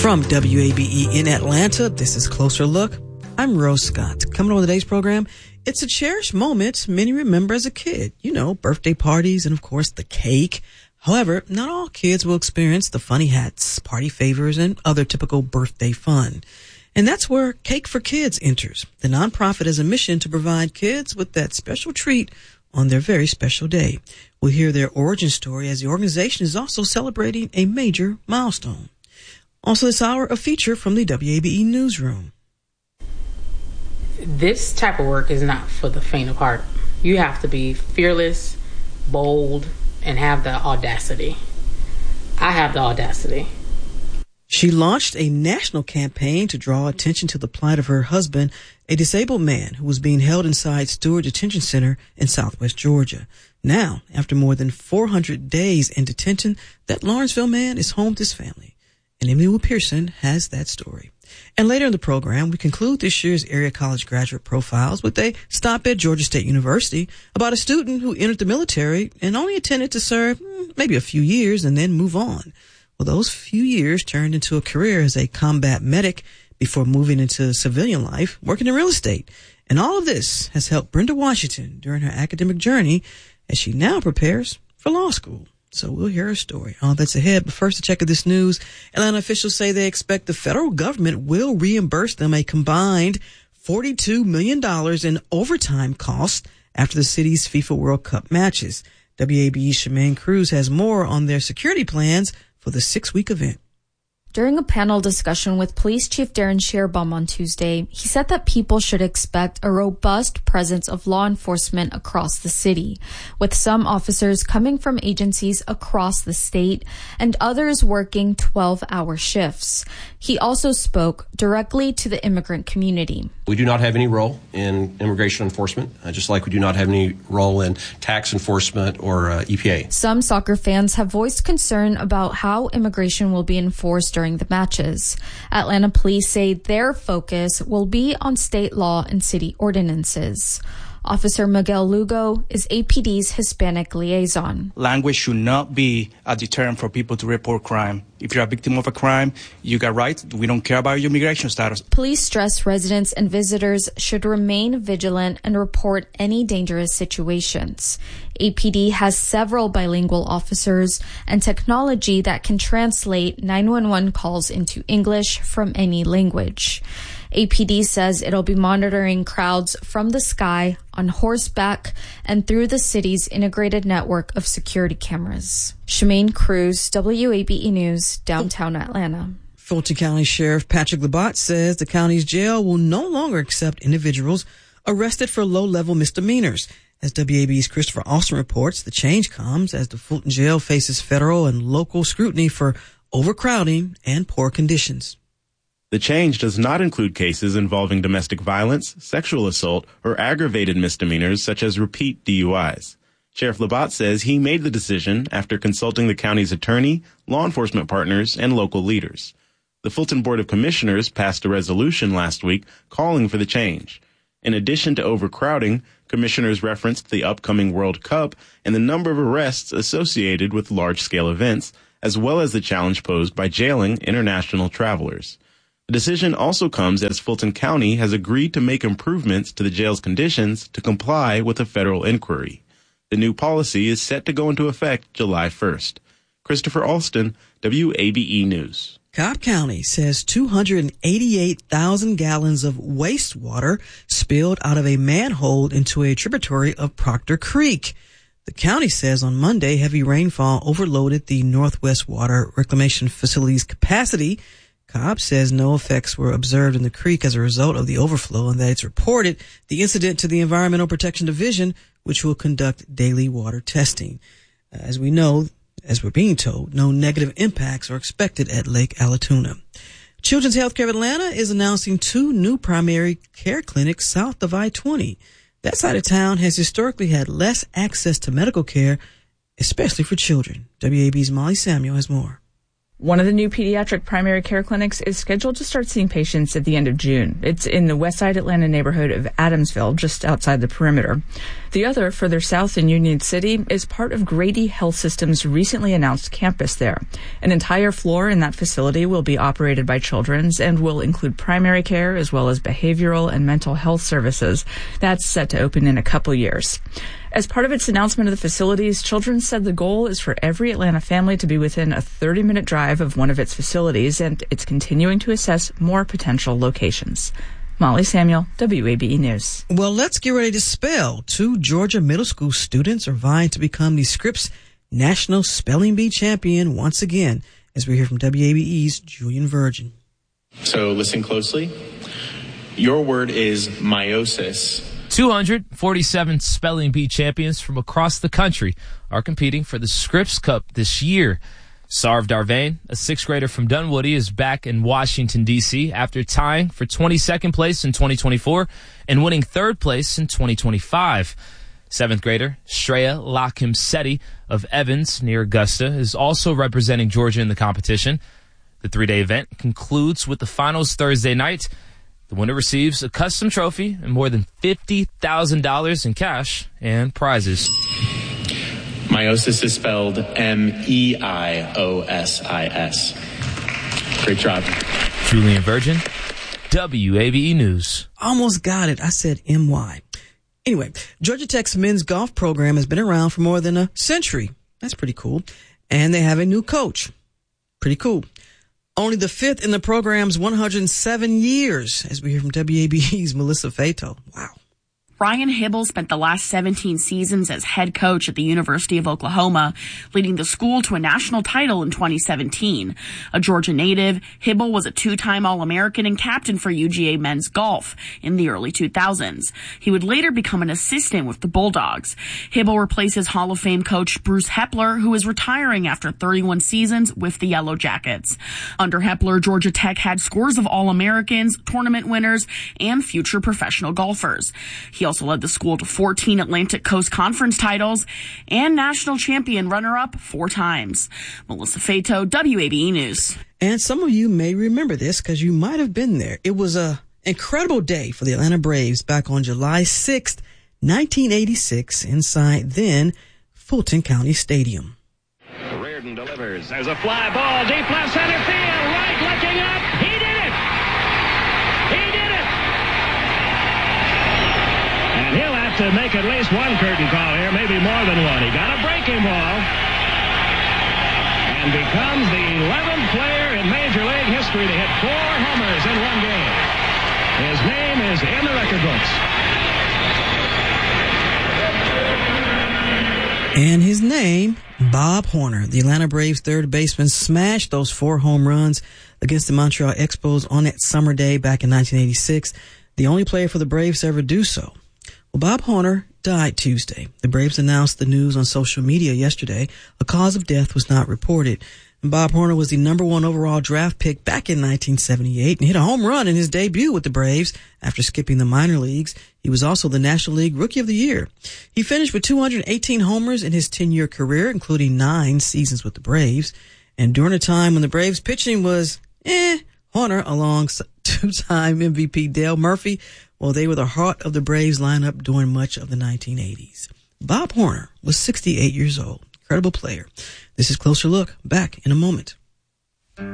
From WABE in Atlanta, this is Closer Look. I'm Rose Scott. Coming on today's program, it's a cherished moment many remember as a kid. You know, birthday parties and, of course, the cake. However, not all kids will experience the funny hats, party favors, and other typical birthday fun. And that's where Cake for Kids enters. The nonprofit has a mission to provide kids with that special treat on their very special day. We'll hear their origin story as the organization is also celebrating a major milestone. Also this hour, a feature from the WABE newsroom. This type of work is not for the faint of heart. You have to be fearless, bold, and have the audacity. I have the audacity. She launched a national campaign to draw attention to the plight of her husband, a disabled man who was being held inside Stewart Detention Center in Southwest Georgia. Now, after more than 400 days in detention, that Lawrenceville man is home with his family. And Emily Wu Pearson has that story. And later in the program, we conclude this year's Area College Graduate Profiles with a stop at Georgia State University about a student who entered the military and only intended to serve maybe a few years and then move on. Well, those few years turned into a career as a combat medic before moving into civilian life, working in real estate. And all of this has helped Brenda Washington during her academic journey as she now prepares for law school. So we'll hear her story. All that's ahead. But first, a check of this news. Atlanta officials say they expect the federal government will reimburse them a combined $42 million in overtime costs after the city's FIFA World Cup matches. WABE's Shemaine Cruz has more on their security plans for the 6-week event. During a panel discussion with Police Chief Darren Scheerbaum on Tuesday, he said that people should expect a robust presence of law enforcement across the city, with some officers coming from agencies across the state and others working 12-hour shifts. He also spoke directly to the immigrant community. We do not have any role in immigration enforcement, just like we do not have any role in tax enforcement or EPA. Some soccer fans have voiced concern about how immigration will be enforced during the matches. Atlanta police say their focus will be on state law and city ordinances. Officer Miguel Lugo is APD's Hispanic liaison. Language should not be a deterrent for people to report crime. If you're a victim of a crime, you got rights. We don't care about your immigration status. Police stress residents and visitors should remain vigilant and report any dangerous situations. APD has several bilingual officers and technology that can translate 911 calls into English from any language. APD says it'll be monitoring crowds from the sky, on horseback, and through the city's integrated network of security cameras. Shemaine Cruz, WABE News, downtown Atlanta. Fulton County Sheriff Patrick Labatt says the county's jail will no longer accept individuals arrested for low-level misdemeanors. As WABE's Christopher Austin reports, the change comes as the Fulton jail faces federal and local scrutiny for overcrowding and poor conditions. The change does not include cases involving domestic violence, sexual assault, or aggravated misdemeanors such as repeat DUIs. Sheriff Labatt says he made the decision after consulting the county's attorney, law enforcement partners, and local leaders. The Fulton Board of Commissioners passed a resolution last week calling for the change. In addition to overcrowding, commissioners referenced the upcoming World Cup and the number of arrests associated with large-scale events, as well as the challenge posed by jailing international travelers. The decision also comes as Fulton County has agreed to make improvements to the jail's conditions to comply with a federal inquiry. The new policy is set to go into effect July 1st. Christopher Alston, WABE News. Cobb County says 288,000 gallons of wastewater spilled out of a manhole into a tributary of Proctor Creek. The county says on Monday heavy rainfall overloaded the Northwest Water Reclamation Facility's capacity. Cobb says no effects were observed in the creek as a result of the overflow and that it's reported the incident to the Environmental Protection Division, which will conduct daily water testing. As we know, as we're being told, no negative impacts are expected at Lake Allatoona. Children's Healthcare of Atlanta is announcing 2 new primary care clinics south of I-20. That side of town has historically had less access to medical care, especially for children. WAB's Molly Samuel has more. One of the new pediatric primary care clinics is scheduled to start seeing patients at the end of June. It's in the Westside Atlanta neighborhood of Adamsville, just outside the perimeter. The other, further south in Union City, is part of Grady Health System's recently announced campus there. An entire floor in that facility will be operated by Children's and will include primary care as well as behavioral and mental health services. That's set to open in a couple years. As part of its announcement of the facilities, Children's said the goal is for every Atlanta family to be within a 30-minute drive of one of its facilities, and it's continuing to assess more potential locations. Molly Samuel, WABE News. Well, let's get ready to spell. 2 Georgia middle school students are vying to become the Scripps National Spelling Bee champion once again, as we hear from WABE's Julian Virgin. So listen closely. Your word is meiosis. 247 spelling bee champions from across the country are competing for the Scripps Cup this year. Sarv Darvain, a 6th grader from Dunwoody, is back in Washington, D.C. after tying for 22nd place in 2024 and winning 3rd place in 2025. 7th grader Shreya Lakhimsetti of Evans near Augusta is also representing Georgia in the competition. The 3-day event concludes with the finals Thursday night. The winner receives a custom trophy and more than $50,000 in cash and prizes. Meiosis is spelled MEIOSIS. Great job. Julian Virgin, WABE News. Almost got it. I said MY. Anyway, Georgia Tech's men's golf program has been around for more than a century. That's pretty cool. And they have a new coach. Pretty cool. Only the 5th in the program's 107 years, as we hear from WABE's Melissa Fato. Wow. Ryan Hybl spent the last 17 seasons as head coach at the University of Oklahoma, leading the school to a national title in 2017. A Georgia native, Hybl was a 2-time All-American and captain for UGA men's golf in the early 2000s. He would later become an assistant with the Bulldogs. Hybl replaces Hall of Fame coach Bruce Hepler, who is retiring after 31 seasons with the Yellow Jackets. Under Hepler, Georgia Tech had scores of All-Americans, tournament winners, and future professional golfers. He also led the school to 14 Atlantic Coast Conference titles and national champion runner-up 4 times. Melissa Fato, WABE News. And some of you may remember this because you might have been there. It was an incredible day for the Atlanta Braves back on July 6th, 1986, inside then Fulton County Stadium. Reardon delivers. There's a fly ball deep left center field. Right looking up. He did it. He did it. And he'll have to make at least one curtain call here, maybe more than one. He got a breaking ball and becomes the 11th player in Major League history to hit 4 homers in one game. His name is in the record books. And his name, Bob Horner. The Atlanta Braves third baseman smashed those 4 home runs against the Montreal Expos on that summer day back in 1986. The only player for the Braves to ever do so. Well, Bob Horner died Tuesday. The Braves announced the news on social media yesterday. A cause of death was not reported. And Bob Horner was the number 1 overall draft pick back in 1978 and hit a home run in his debut with the Braves after skipping the minor leagues. He was also the National League Rookie of the Year. He finished with 218 homers in his 10-year career, including 9 seasons with the Braves. And during a time when the Braves pitching was Horner, along 2-time MVP Dale Murphy, well, they were the heart of the Braves lineup during much of the 1980s. Bob Horner was 68 years old. Incredible player. This is Closer Look. Back in a moment.